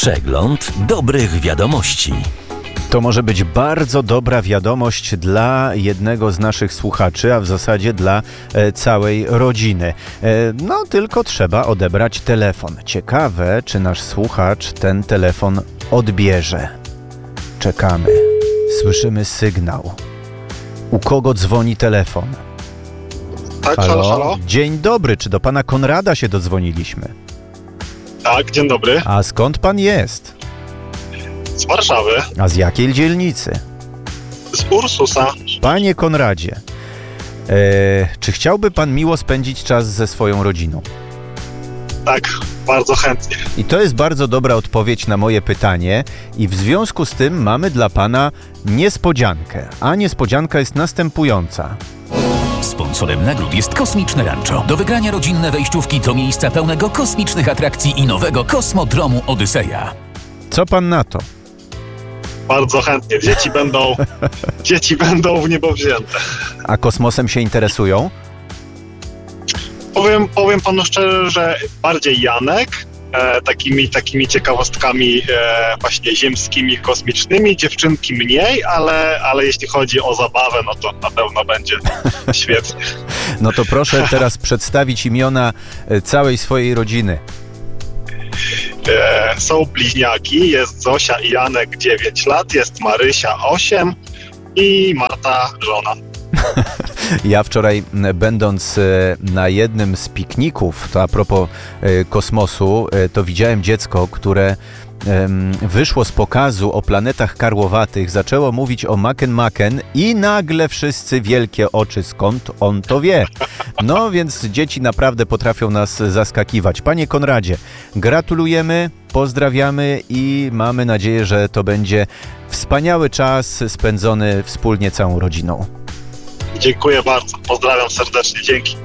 Przegląd dobrych wiadomości. To może być bardzo dobra wiadomość dla jednego z naszych słuchaczy, a w zasadzie dla całej rodziny. No, tylko trzeba odebrać telefon. Ciekawe, czy nasz słuchacz ten telefon odbierze. Czekamy. Słyszymy sygnał. U kogo dzwoni telefon? Tak, halo. Dzień dobry, czy do pana Konrada się dodzwoniliśmy? Tak, dzień dobry. A skąd pan jest? Z Warszawy. A z jakiej dzielnicy? Z Ursusa. Panie Konradzie, czy chciałby pan miło spędzić czas ze swoją rodziną? Tak, bardzo chętnie. I to jest bardzo dobra odpowiedź na moje pytanie i w związku z tym mamy dla pana niespodziankę. A niespodzianka jest następująca. Sponsorem nagród jest Kosmiczne Rancho. Do wygrania rodzinne wejściówki do miejsca pełnego kosmicznych atrakcji i nowego kosmodromu Odyseja. Co pan na to? Bardzo chętnie. Dzieci będą w niebo wzięte. A kosmosem się interesują? Powiem panu szczerze, że bardziej Janek, takimi ciekawostkami właśnie ziemskimi, kosmicznymi, dziewczynki mniej, ale jeśli chodzi o zabawę, no to na pewno będzie świetnie. No to proszę teraz przedstawić imiona całej swojej rodziny. Są bliźniaki, jest Zosia i Janek 9 lat, jest Marysia 8 i Marta żona. Ja wczoraj, będąc na jednym z pikników, to a propos kosmosu, to widziałem dziecko, które wyszło z pokazu o planetach karłowatych, zaczęło mówić o Maken i nagle wszyscy wielkie oczy, skąd on to wie. No więc dzieci naprawdę potrafią nas zaskakiwać. Panie Konradzie, gratulujemy, pozdrawiamy i mamy nadzieję, że to będzie wspaniały czas spędzony wspólnie całą rodziną. Dziękuję bardzo, pozdrawiam serdecznie, dzięki.